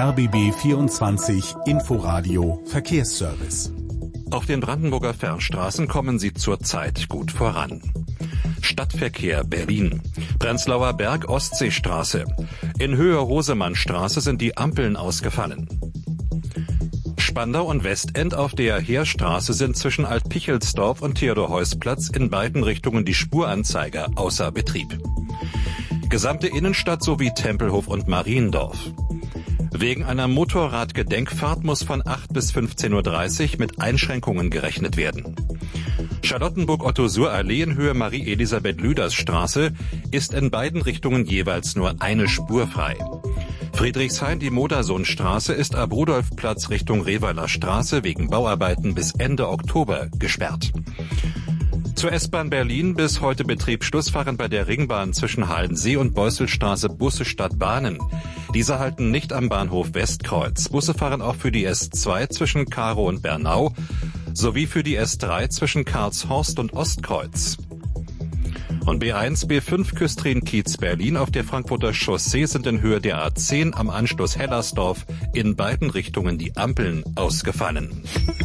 RBB 24 Inforadio Verkehrsservice. Auf den Brandenburger Fernstraßen kommen Sie zurzeit gut voran. Stadtverkehr Berlin. Prenzlauer Berg Ostseestraße. In Höhe Rosemannstraße sind die Ampeln ausgefallen. Spandau und Westend auf der Heerstraße sind zwischen Alt-Pichelsdorf und Theodor-Heuss-Platz in beiden Richtungen die Spuranzeiger außer Betrieb. Gesamte Innenstadt sowie Tempelhof und Mariendorf. Wegen einer Motorradgedenkfahrt muss von 8 bis 15.30 Uhr mit Einschränkungen gerechnet werden. Charlottenburg-Otto-Suhr-Allee in Höhe Marie-Elisabeth-Lüders-Straße ist in beiden Richtungen jeweils nur eine Spur frei. Friedrichshain, die Modersohnstraße ist ab Rudolfplatz Richtung Revaler Straße wegen Bauarbeiten bis Ende Oktober gesperrt. Zur S-Bahn Berlin bis heute Betriebsschluss fahren bei der Ringbahn zwischen Halensee und Beusselstraße Busse statt Bahnen. Diese halten nicht am Bahnhof Westkreuz. Busse fahren auch für die S2 zwischen Karow und Bernau sowie für die S3 zwischen Karlshorst und Ostkreuz. Und B1, B5 Küstrin-Kiez Berlin auf der Frankfurter Chaussee sind in Höhe der A10 am Anschluss Hellersdorf in beiden Richtungen die Ampeln ausgefallen.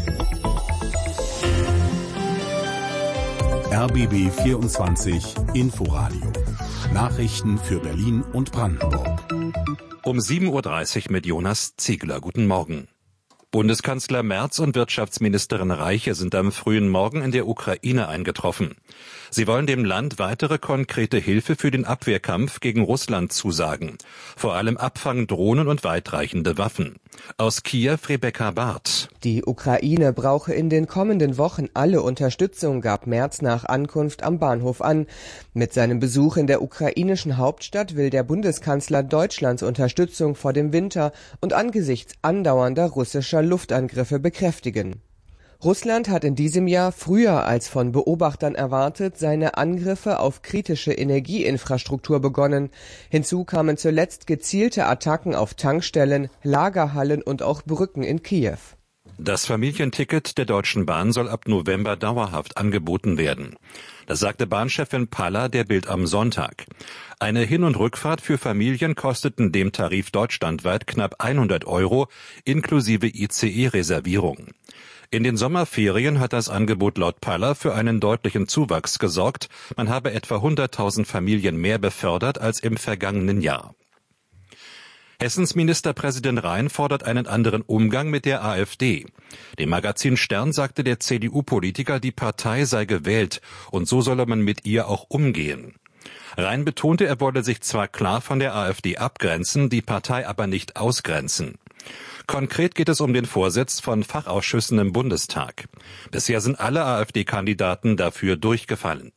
RBB 24 Inforadio. Nachrichten für Berlin und Brandenburg. Um 7.30 Uhr mit Jonas Ziegler. Guten Morgen. Bundeskanzler Merz und Wirtschaftsministerin Reiche sind am frühen Morgen in der Ukraine eingetroffen. Sie wollen dem Land weitere konkrete Hilfe für den Abwehrkampf gegen Russland zusagen. Vor allem Abfangdrohnen und weitreichende Waffen. Aus Kiew Rebecca Barth. Die Ukraine brauche in den kommenden Wochen alle Unterstützung, gab Merz nach Ankunft am Bahnhof an. Mit seinem Besuch in der ukrainischen Hauptstadt will der Bundeskanzler Deutschlands Unterstützung vor dem Winter und angesichts andauernder russischer Luftangriffe bekräftigen. Russland hat in diesem Jahr früher als von Beobachtern erwartet seine Angriffe auf kritische Energieinfrastruktur begonnen. Hinzu kamen zuletzt gezielte Attacken auf Tankstellen, Lagerhallen und auch Brücken in Kiew. Das Familienticket der Deutschen Bahn soll ab November dauerhaft angeboten werden. Das sagte Bahnchefin Paller der Bild am Sonntag. Eine Hin- und Rückfahrt für Familien kosteten dem Tarif deutschlandweit knapp 100 € inklusive ICE-Reservierung. In den Sommerferien hat das Angebot laut Paller für einen deutlichen Zuwachs gesorgt. Man habe etwa 100.000 Familien mehr befördert als im vergangenen Jahr. Hessens Ministerpräsident Rhein fordert einen anderen Umgang mit der AfD. Dem Magazin Stern sagte der CDU-Politiker, die Partei sei gewählt und so solle man mit ihr auch umgehen. Rhein betonte, er wolle sich zwar klar von der AfD abgrenzen, die Partei aber nicht ausgrenzen. Konkret geht es um den Vorsitz von Fachausschüssen im Bundestag. Bisher sind alle AfD-Kandidaten dafür durchgefallen.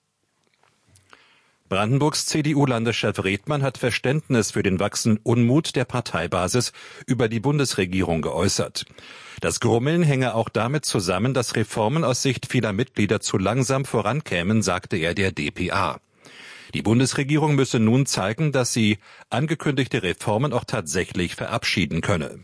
Brandenburgs CDU-Landeschef Redmann hat Verständnis für den wachsenden Unmut der Parteibasis über die Bundesregierung geäußert. Das Grummeln hänge auch damit zusammen, dass Reformen aus Sicht vieler Mitglieder zu langsam vorankämen, sagte er der dpa. Die Bundesregierung müsse nun zeigen, dass sie angekündigte Reformen auch tatsächlich verabschieden könne.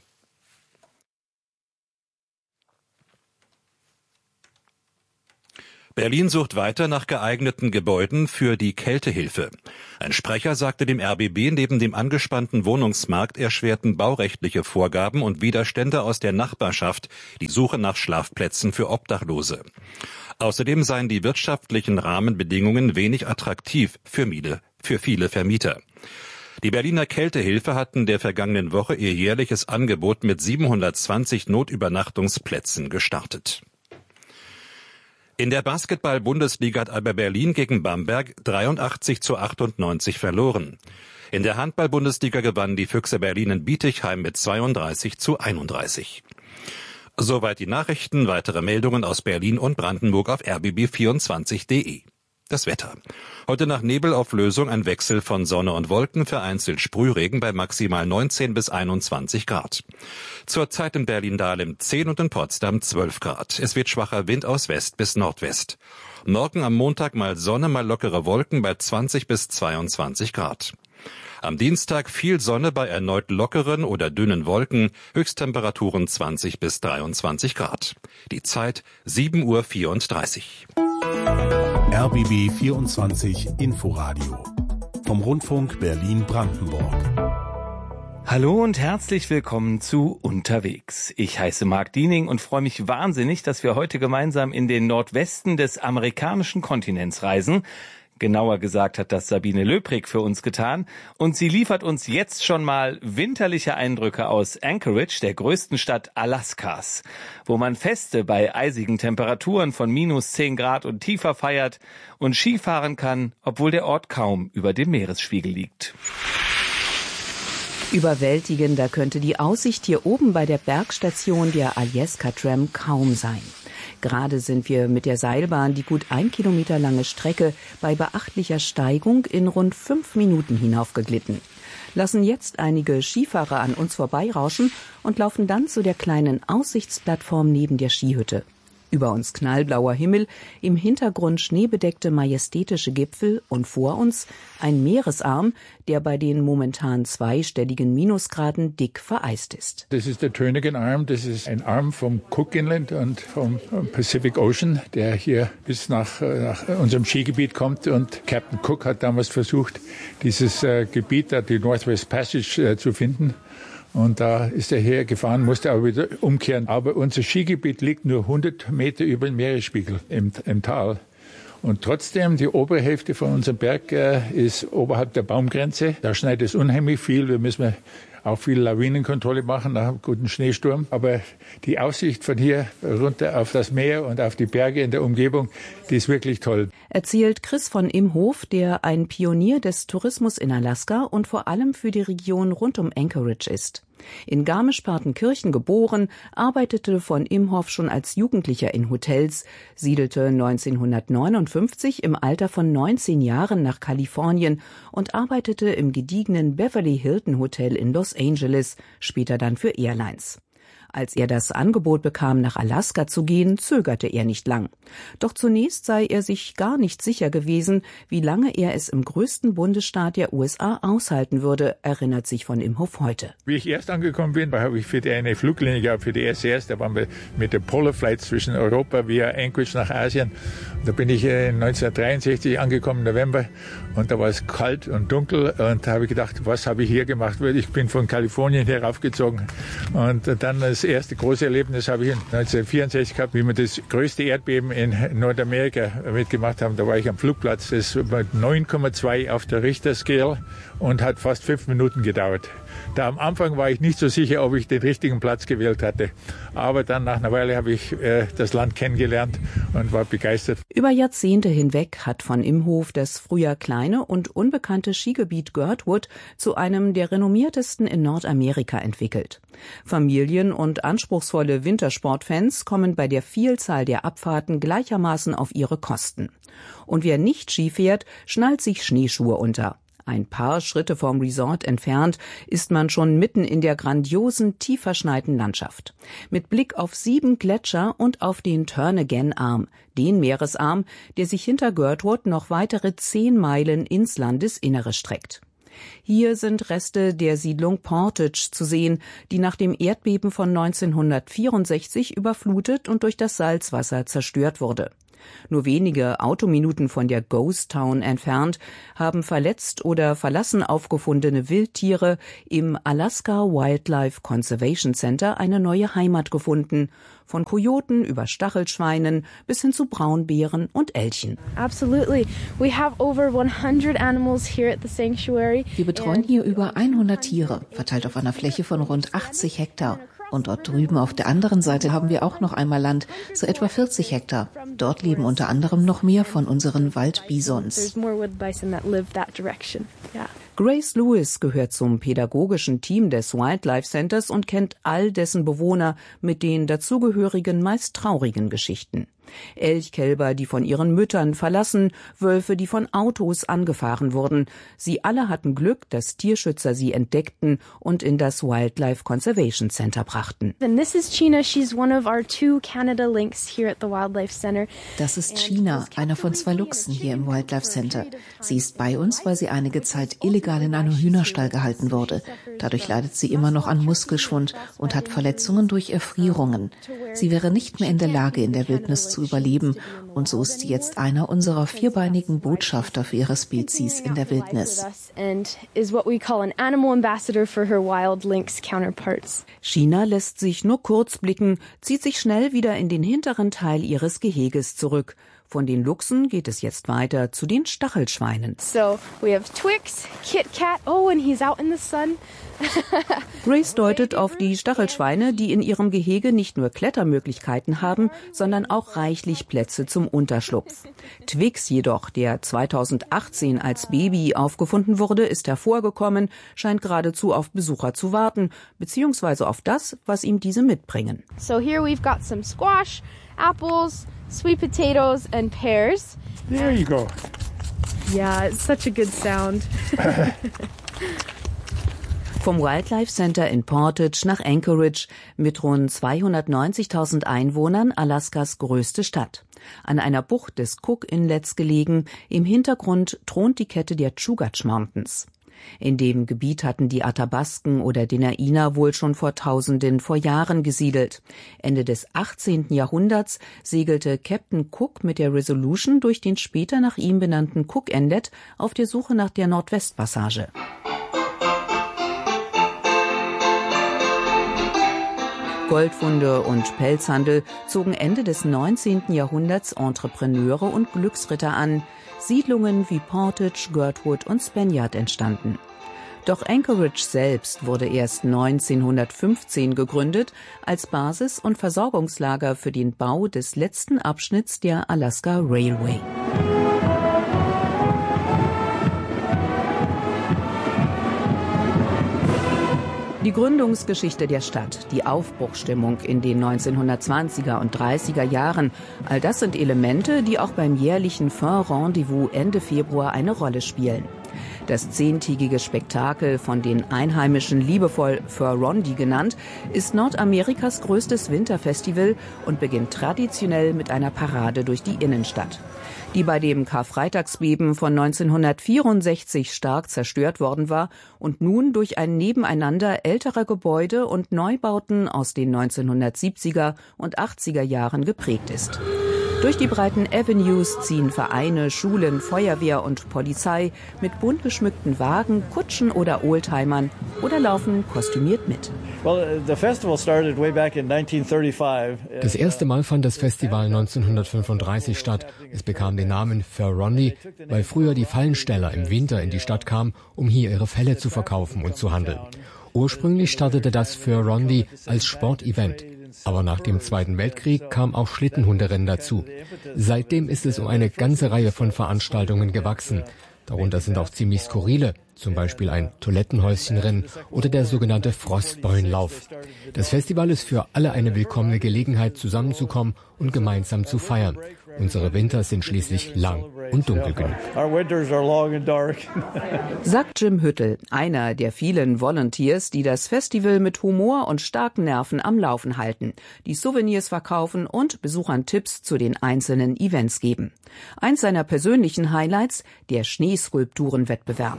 Berlin sucht weiter nach geeigneten Gebäuden für die Kältehilfe. Ein Sprecher sagte dem RBB, neben dem angespannten Wohnungsmarkt erschwerten baurechtliche Vorgaben und Widerstände aus der Nachbarschaft die Suche nach Schlafplätzen für Obdachlose. Außerdem seien die wirtschaftlichen Rahmenbedingungen wenig attraktiv für viele Vermieter. Die Berliner Kältehilfe hatten der vergangenen Woche ihr jährliches Angebot mit 720 Notübernachtungsplätzen gestartet. In der Basketball-Bundesliga hat Alba Berlin gegen Bamberg 83:98 verloren. In der Handball-Bundesliga gewannen die Füchse Berlin in Bietigheim mit 32:31. Soweit die Nachrichten. Weitere Meldungen aus Berlin und Brandenburg auf rbb24.de. Das Wetter. Heute nach Nebelauflösung ein Wechsel von Sonne und Wolken, vereinzelt Sprühregen bei maximal 19 bis 21 Grad. Zurzeit in Berlin-Dahlem 10 und in Potsdam 12 Grad. Es wird schwacher Wind aus West bis Nordwest. Morgen am Montag mal Sonne, mal lockere Wolken bei 20 bis 22 Grad. Am Dienstag viel Sonne bei erneut lockeren oder dünnen Wolken, Höchsttemperaturen 20 bis 23 Grad. Die Zeit 7:34 Uhr. RBB 24 Inforadio vom Rundfunk Berlin-Brandenburg. Hallo und herzlich willkommen zu Unterwegs. Ich heiße Marc Diening und freue mich wahnsinnig, dass wir heute gemeinsam in den Nordwesten des amerikanischen Kontinents reisen. Genauer gesagt hat das Sabine Löbrig für uns getan. Und sie liefert uns jetzt schon mal winterliche Eindrücke aus Anchorage, der größten Stadt Alaskas, wo man Feste bei eisigen Temperaturen von -10 Grad und tiefer feiert und Skifahren kann, obwohl der Ort kaum über dem Meeresspiegel liegt. Überwältigender könnte die Aussicht hier oben bei der Bergstation der Alyeska Tram kaum sein. Gerade sind wir mit der Seilbahn die gut 1 Kilometer lange Strecke bei beachtlicher Steigung in rund 5 Minuten hinaufgeglitten. Lassen jetzt einige Skifahrer an uns vorbeirauschen und laufen dann zu der kleinen Aussichtsplattform neben der Skihütte. Über uns knallblauer Himmel, im Hintergrund schneebedeckte majestätische Gipfel und vor uns ein Meeresarm, der bei den momentan 2-stelligen Minusgraden dick vereist ist. Das ist der Turnagain Arm, das ist ein Arm vom Cook Inland und vom Pacific Ocean, der hier bis nach unserem Skigebiet kommt. Und Captain Cook hat damals versucht, dieses Gebiet, die Northwest Passage, zu finden. Und da ist er hergefahren, musste aber wieder umkehren. Aber unser Skigebiet liegt nur 100 Meter über dem Meeresspiegel im Tal. Und trotzdem, die obere Hälfte von unserem Berg ist oberhalb der Baumgrenze. Da schneit es unheimlich viel. Wir müssen auch viel Lawinenkontrolle machen nach einem guten Schneesturm. Aber die Aussicht von hier runter auf das Meer und auf die Berge in der Umgebung, die ist wirklich toll. Erzählt Chris von Imhof, der ein Pionier des Tourismus in Alaska und vor allem für die Region rund um Anchorage ist. In Garmisch-Partenkirchen geboren, arbeitete von Imhof schon als Jugendlicher in Hotels, siedelte 1959 im Alter von 19 Jahren nach Kalifornien und arbeitete im gediegenen Beverly Hilton Hotel in Los Angeles, später dann für Airlines. Als er das Angebot bekam, nach Alaska zu gehen, zögerte er nicht lang. Doch zunächst sei er sich gar nicht sicher gewesen, wie lange er es im größten Bundesstaat der USA aushalten würde, erinnert sich von Imhof heute. Wie ich erst angekommen bin, habe ich für eine Fluglinie gehabt, für die SAS. Da waren wir mit der Polar Flight zwischen Europa via Anchorage nach Asien. Da bin ich 1963 angekommen, November. Und da war es kalt und dunkel. Und da habe ich gedacht, was habe ich hier gemacht? Ich bin von Kalifornien heraufgezogen. Und dann das erste große Erlebnis habe ich 1964 gehabt, wie wir das größte Erdbeben in Nordamerika mitgemacht haben. Da war ich am Flugplatz. Das war 9,2 auf der Richter-Scale und hat fast 5 Minuten gedauert. Da am Anfang war ich nicht so sicher, ob ich den richtigen Platz gewählt hatte. Aber dann nach einer Weile habe ich das Land kennengelernt und war begeistert. Über Jahrzehnte hinweg hat von Imhof das früher kleine und unbekannte Skigebiet Girdwood zu einem der renommiertesten in Nordamerika entwickelt. Familien und anspruchsvolle Wintersportfans kommen bei der Vielzahl der Abfahrten gleichermaßen auf ihre Kosten. Und wer nicht Ski fährt, schnallt sich Schneeschuhe unter. Ein paar Schritte vom Resort entfernt ist man schon mitten in der grandiosen, tief verschneiten Landschaft. Mit Blick auf 7 Gletscher und auf den Turnagain Arm, den Meeresarm, der sich hinter Girdwood noch weitere 10 Meilen ins Landesinnere streckt. Hier sind Reste der Siedlung Portage zu sehen, die nach dem Erdbeben von 1964 überflutet und durch das Salzwasser zerstört wurde. Nur wenige Autominuten von der Ghost Town entfernt haben verletzt oder verlassen aufgefundene Wildtiere im Alaska Wildlife Conservation Center eine neue Heimat gefunden. Von Kojoten über Stachelschweinen bis hin zu Braunbären und Elchen. Absolutely. We have over 100 animals here at the sanctuary. Wir betreuen hier über 100 Tiere, verteilt auf einer Fläche von rund 80 Hektar. Und dort drüben auf der anderen Seite haben wir auch noch einmal Land, so etwa 40 Hektar. Dort leben unter anderem noch mehr von unseren Waldbisons. Grace Lewis gehört zum pädagogischen Team des Wildlife Centers und kennt all dessen Bewohner mit den dazugehörigen, meist traurigen Geschichten. Elchkälber, die von ihren Müttern verlassen, Wölfe, die von Autos angefahren wurden. Sie alle hatten Glück, dass Tierschützer sie entdeckten und in das Wildlife Conservation Center brachten. Das ist China, einer von 2 Luchsen hier im Wildlife Center. Sie ist bei uns, weil sie einige Zeit illegal in einem Hühnerstall gehalten wurde. Dadurch leidet sie immer noch an Muskelschwund und hat Verletzungen durch Erfrierungen. Sie wäre nicht mehr in der Lage, in der Wildnis zu zu überleben. Und so ist sie jetzt einer unserer vierbeinigen Botschafter für ihre Spezies in der Wildnis. China lässt sich nur kurz blicken, zieht sich schnell wieder in den hinteren Teil ihres Geheges zurück. Von den Luchsen geht es jetzt weiter zu den Stachelschweinen. So, we have Twix, Kit Kat, oh, and he's out in the sun. Grace deutet auf die Stachelschweine, die in ihrem Gehege nicht nur Klettermöglichkeiten haben, sondern auch reichlich Plätze zum Unterschlupf. Twix jedoch, der 2018 als Baby aufgefunden wurde, ist hervorgekommen, scheint geradezu auf Besucher zu warten, beziehungsweise auf das, was ihm diese mitbringen. So here we've got some squash, apples, sweet potatoes and pears. There you go. Yeah, it's such a good sound. Vom Wildlife Center in Portage nach Anchorage, mit rund 290.000 Einwohnern Alaskas größte Stadt. An einer Bucht des Cook-Inlets gelegen, im Hintergrund thront die Kette der Chugach Mountains. In dem Gebiet hatten die Athabasken oder Dena'ina wohl schon vor Tausenden vor Jahren gesiedelt. Ende des 18. Jahrhunderts segelte Captain Cook mit der Resolution durch den später nach ihm benannten Cook Inlet auf der Suche nach der Nordwestpassage. Goldfunde und Pelzhandel zogen Ende des 19. Jahrhunderts Entrepreneure und Glücksritter an. Siedlungen wie Portage, Girdwood und Spaniard entstanden. Doch Anchorage selbst wurde erst 1915 gegründet als Basis und Versorgungslager für den Bau des letzten Abschnitts der Alaska Railway. Die Gründungsgeschichte der Stadt, die Aufbruchsstimmung in den 1920er und 30er Jahren, all das sind Elemente, die auch beim jährlichen Fur-Rendezvous Ende Februar eine Rolle spielen. Das 10-tägige Spektakel, von den Einheimischen liebevoll Fur-Rondi genannt, ist Nordamerikas größtes Winterfestival und beginnt traditionell mit einer Parade durch die Innenstadt, die bei dem Karfreitagsbeben von 1964 stark zerstört worden war und nun durch ein Nebeneinander älterer Gebäude und Neubauten aus den 1970er und 80er Jahren geprägt ist. Durch die breiten Avenues ziehen Vereine, Schulen, Feuerwehr und Polizei mit bunt geschmückten Wagen, Kutschen oder Oldtimern oder laufen kostümiert mit. Das erste Mal fand das Festival 1935 statt. Es bekam den Namen Fur-Rondi, weil früher die Fallensteller im Winter in die Stadt kamen, um hier ihre Felle zu verkaufen und zu handeln. Ursprünglich startete das Fur-Rondi als Sportevent. Aber nach dem Zweiten Weltkrieg kam auch Schlittenhunderennen dazu. Seitdem ist es um eine ganze Reihe von Veranstaltungen gewachsen. Darunter sind auch ziemlich skurrile, zum Beispiel ein Toilettenhäuschenrennen oder der sogenannte Frostbeulenlauf. Das Festival ist für alle eine willkommene Gelegenheit, zusammenzukommen und gemeinsam zu feiern. Unsere Winter sind schließlich lang und dunkel genug. Sagt Jim Hüttel, einer der vielen Volunteers, die das Festival mit Humor und starken Nerven am Laufen halten, die Souvenirs verkaufen und Besuchern Tipps zu den einzelnen Events geben. Eins seiner persönlichen Highlights, der Schneeskulpturenwettbewerb.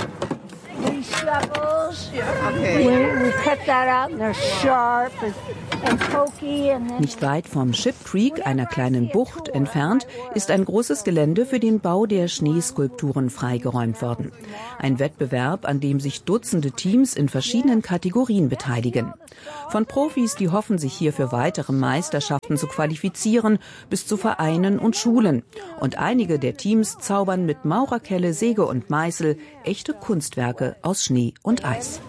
Nicht weit vom Ship Creek, einer kleinen Bucht entfernt, ist ein großes Gelände für den Bau der Schneeskulpturen freigeräumt worden. Ein Wettbewerb, an dem sich Dutzende Teams in verschiedenen Kategorien beteiligen. Von Profis, die hoffen, sich hier für weitere Meisterschaften zu qualifizieren, bis zu Vereinen und Schulen. Und einige der Teams zaubern mit Maurerkelle, Säge und Meißel echte Kunstwerke aus Schnee und Eis.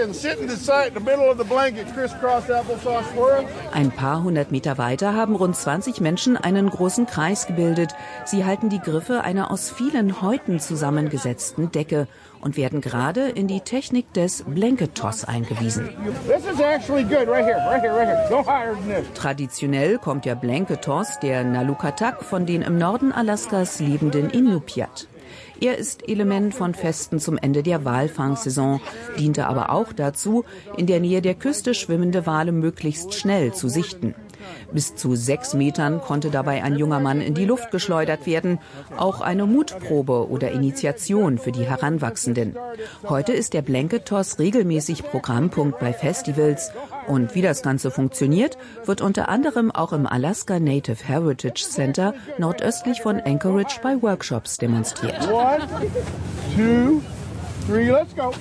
Ein paar hundert Meter weiter haben rund 20 Menschen einen großen Kreis gebildet. Sie halten die Griffe einer aus vielen Häuten zusammengesetzten Decke und werden gerade in die Technik des Blanket Toss eingewiesen. Traditionell kommt der Blanket Toss der Nalukatak von den im Norden Alaskas lebenden Inupiat. Er ist Element von Festen zum Ende der Walfangsaison, diente aber auch dazu, in der Nähe der Küste schwimmende Wale möglichst schnell zu sichten. Bis zu 6 Metern konnte dabei ein junger Mann in die Luft geschleudert werden. Auch eine Mutprobe oder Initiation für die Heranwachsenden. Heute ist der Blanket Toss regelmäßig Programmpunkt bei Festivals. Und wie das Ganze funktioniert, wird unter anderem auch im Alaska Native Heritage Center nordöstlich von Anchorage bei Workshops demonstriert. 1, 2, 3, let's go!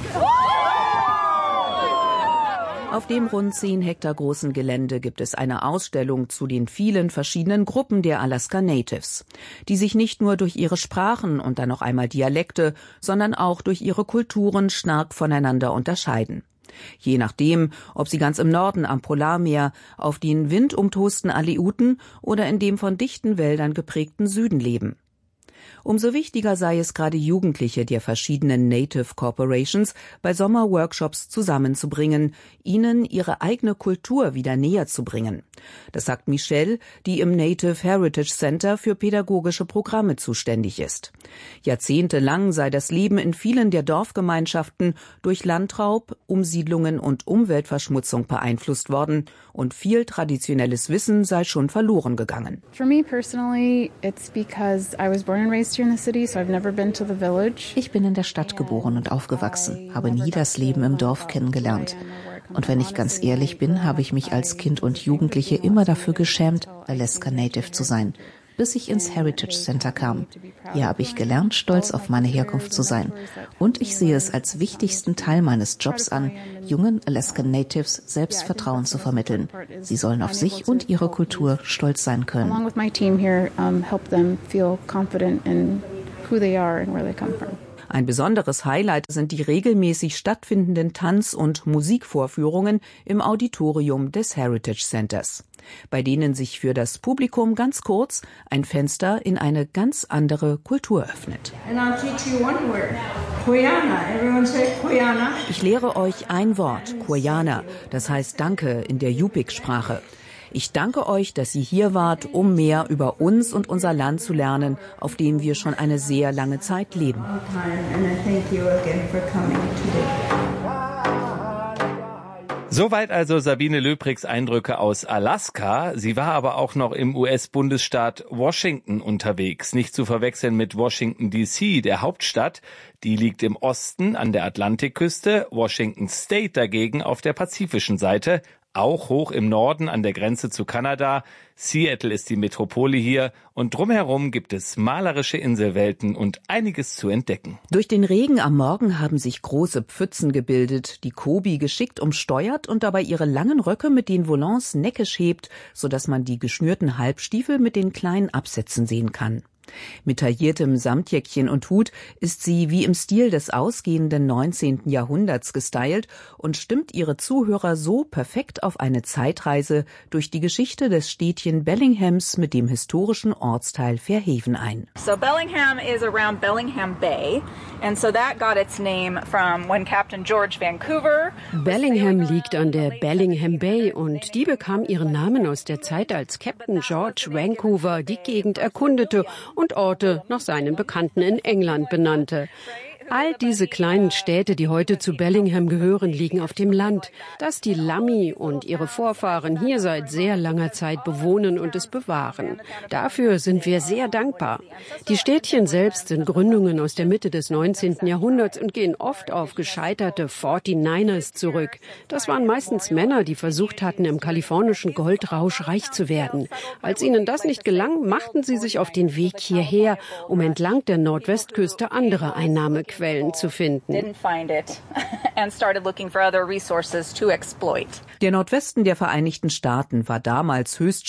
Auf dem rund 10 Hektar großen Gelände gibt es eine Ausstellung zu den vielen verschiedenen Gruppen der Alaska Natives, die sich nicht nur durch ihre Sprachen und dann noch einmal Dialekte, sondern auch durch ihre Kulturen stark voneinander unterscheiden. Je nachdem, ob sie ganz im Norden am Polarmeer auf den windumtosten Aleuten oder in dem von dichten Wäldern geprägten Süden leben. Umso wichtiger sei es, gerade Jugendliche der verschiedenen Native Corporations bei Sommerworkshops zusammenzubringen, ihnen ihre eigene Kultur wieder näher zu bringen. Das sagt Michelle, die im Native Heritage Center für pädagogische Programme zuständig ist. Jahrzehntelang sei das Leben in vielen der Dorfgemeinschaften durch Landraub, Umsiedlungen und Umweltverschmutzung beeinflusst worden und viel traditionelles Wissen sei schon verloren gegangen. For me personally, it's because I was born and raised here in the city, so I've never been to the village. Ich bin in der Stadt geboren und aufgewachsen, habe nie das Leben im Dorf kennengelernt. Und wenn ich ganz ehrlich bin, habe ich mich als Kind und Jugendliche immer dafür geschämt, Alaska Native zu sein, bis ich ins Heritage Center kam. Hier habe ich gelernt, stolz auf meine Herkunft zu sein. Und ich sehe es als wichtigsten Teil meines Jobs an, jungen Alaska Natives Selbstvertrauen zu vermitteln. Sie sollen auf sich und ihre Kultur stolz sein können. Along with my team here, help them feel confident in who they are and where they come from. Ein besonderes Highlight sind die regelmäßig stattfindenden Tanz- und Musikvorführungen im Auditorium des Heritage Centers, bei denen sich für das Publikum ganz kurz ein Fenster in eine ganz andere Kultur öffnet. Ich lehre euch ein Wort, Quyanah, das heißt Danke in der Yupik-Sprache. Ich danke euch, dass ihr hier wart, um mehr über uns und unser Land zu lernen, auf dem wir schon eine sehr lange Zeit leben. Soweit also Sabine Löbrigs Eindrücke aus Alaska. Sie war aber auch noch im US-Bundesstaat Washington unterwegs. Nicht zu verwechseln mit Washington D.C., der Hauptstadt. Die liegt im Osten an der Atlantikküste, Washington State dagegen auf der pazifischen Seite. Auch hoch im Norden an der Grenze zu Kanada. Seattle ist die Metropole hier und drumherum gibt es malerische Inselwelten und einiges zu entdecken. Durch den Regen am Morgen haben sich große Pfützen gebildet, die Kobi geschickt umsteuert und dabei ihre langen Röcke mit den Volants neckisch hebt, sodass man die geschnürten Halbstiefel mit den kleinen Absätzen sehen kann. Mit tailliertem Samtjäckchen und Hut ist sie wie im Stil des ausgehenden 19. Jahrhunderts gestylt und stimmt ihre Zuhörer so perfekt auf eine Zeitreise durch die Geschichte des Städtchen Bellinghams mit dem historischen Ortsteil Fairhaven ein. So Bellingham is around Bellingham Bay, and so that got its name from when Captain George Vancouver. Bellingham liegt an der Bellingham Bay und die bekam ihren Namen aus der Zeit, als Captain George Vancouver die Gegend erkundete und Orte nach seinen Bekannten in England benannte. All diese kleinen Städte, die heute zu Bellingham gehören, liegen auf dem Land, das die Lummi und ihre Vorfahren hier seit sehr langer Zeit bewohnen und es bewahren. Dafür sind wir sehr dankbar. Die Städtchen selbst sind Gründungen aus der Mitte des 19. Jahrhunderts und gehen oft auf gescheiterte 49ers zurück. Das waren meistens Männer, die versucht hatten, im kalifornischen Goldrausch reich zu werden. Als ihnen das nicht gelang, machten sie sich auf den Weg hierher, um entlang der Nordwestküste andere Einnahmequellen zu finden. Der Nordwesten der Vereinigten Staaten war damals höchst